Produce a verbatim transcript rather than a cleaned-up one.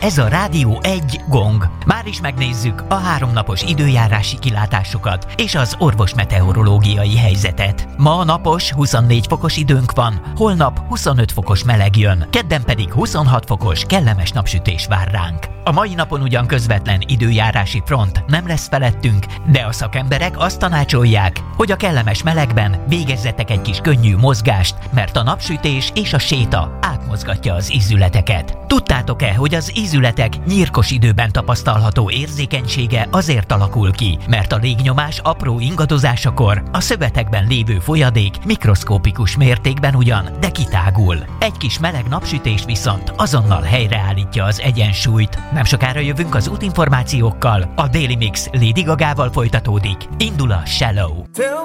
Ez a Rádió egy Gong. Már is megnézzük a háromnapos időjárási kilátásokat és az orvosmeteorológiai helyzetet. Ma napos huszonnégy fokos időnk van, holnap huszonöt fokos meleg jön, kedden pedig huszonhat fokos kellemes napsütés vár ránk. A mai napon ugyan közvetlen időjárási front nem lesz felettünk, de a szakemberek azt tanácsolják, hogy a kellemes melegben végezzetek egy kis könnyű mozgást, mert a napsütés és a séta átmozgatja az ízületeket. Tudtátok-e, hogy az ízületek nyírkos időben tapasztalható érzékenysége azért alakul ki, mert a légnyomás apró ingadozásakor a szövetekben lévő folyadék mikroszkópikus mértékben ugyan, de kitágul. Egy kis meleg napsütés viszont azonnal helyreállítja az egyensúlyt. Nem sokára jövünk az útinformációkkal, a Daily Mix Lady Gagával folytatódik. Indul a Shallow.